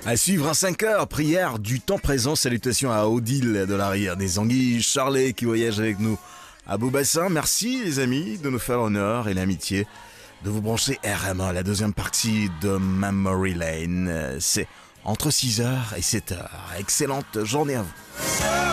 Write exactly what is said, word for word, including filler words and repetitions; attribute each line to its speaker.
Speaker 1: À suivre un cinq heures, prière du temps présent, salutations à Odile de l'arrière des Anguilles, Charlet qui voyage avec nous à Beaubassin. Merci les amis de nous faire l'honneur et l'amitié de vous brancher R M A, la deuxième partie de Memory Lane. C'est entre six heures et sept heures. Excellente journée à vous.